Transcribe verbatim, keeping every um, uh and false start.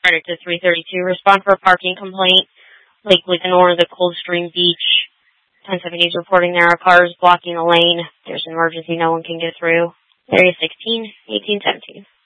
Credit to three thirty-two. Respond for a parking complaint. Lake Lucanor, the Coldstream Beach. ten seventy is reporting there are cars blocking the lane. There's an emergency. No one can get through. Area sixteen, eighteen seventeen.